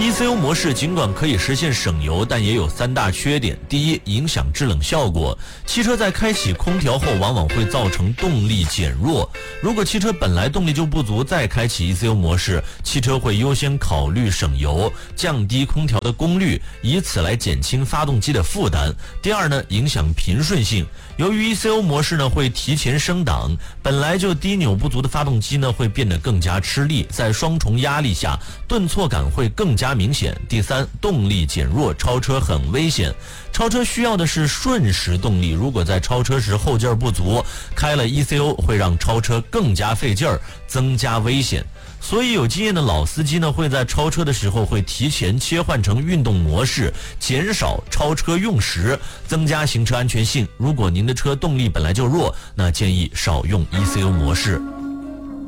ECU 模式尽管可以实现省油，但也有3大缺点。第一，影响制冷效果。汽车在开启空调后，往往会造成动力减弱。如果汽车本来动力就不足，再开启 ECU 模式，汽车会优先考虑省油，降低空调的功率，以此来减轻发动机的负担。第二呢，影响平顺性。由于 ECU 模式呢会提前升档，本来就低扭不足的发动机呢会变得更加吃力，在双重压力下，顿挫感会更加明显。第三，动力减弱，超车很危险。超车需要的是瞬时动力，如果在超车时后劲儿不足，开了 ECU 会让超车更加费劲儿，增加危险。所以有经验的老司机呢，会在超车的时候会提前切换成运动模式，减少超车用时，增加行车安全性。如果您的车动力本来就弱，那建议少用 ECU 模式。